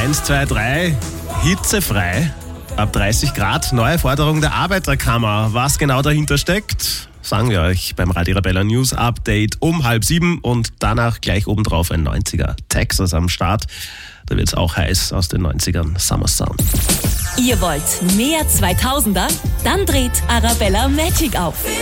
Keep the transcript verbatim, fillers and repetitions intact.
eins, zwei, drei, hitzefrei, ab dreißig Grad, neue Forderung der Arbeiterkammer. Was genau dahinter steckt, sagen wir euch beim Radio Arabella News Update um halb sieben und danach gleich obendrauf ein neunziger Texas am Start. Da wird es auch heiß aus den neunzigern, Summer Sound. Ihr wollt mehr zweitausender? Dann dreht Arabella Magic auf.